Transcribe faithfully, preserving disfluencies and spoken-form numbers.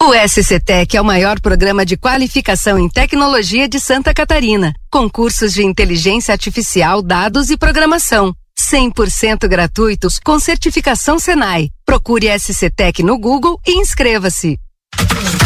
O S C Tech é o maior programa de qualificação em tecnologia de Santa Catarina, com cursos de inteligência artificial, dados e programação. cem por cento gratuitos com certificação Senai. Procure S C Tech no Google e inscreva-se.